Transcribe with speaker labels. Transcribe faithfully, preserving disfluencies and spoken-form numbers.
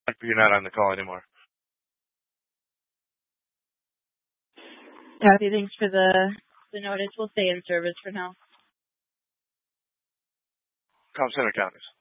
Speaker 1: You're not on the call anymore.
Speaker 2: Kathy, thanks for the, the notice. We'll stay in service for now.
Speaker 1: Com Center counties.